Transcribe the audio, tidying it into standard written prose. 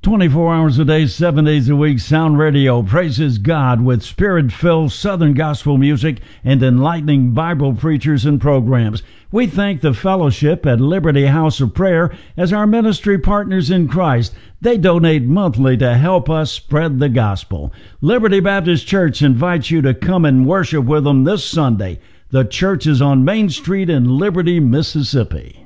24 hours a day, 7 days a week, Sound Radio praises God with spirit-filled Southern gospel music and enlightening Bible preachers and programs. We thank the fellowship at Liberty House of Prayer as our ministry partners in Christ. They donate monthly to help us spread the gospel. Liberty Baptist Church invites you to come and worship with them this Sunday. The church is on Main Street in Liberty, Mississippi.